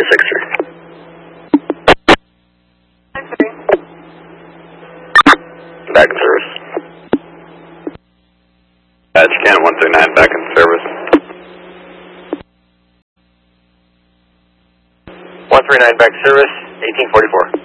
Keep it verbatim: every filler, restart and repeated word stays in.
six three. Back in service. Badge Can one three nine back in service. one three nine back in service, eighteen forty-four.